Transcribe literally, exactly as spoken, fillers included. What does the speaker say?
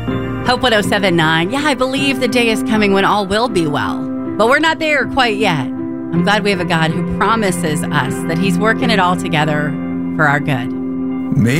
Hope one oh seven point nine. Yeah, I believe the day is coming when all will be well. But we're not there quite yet. I'm glad we have a God who promises us that he's working it all together for our good.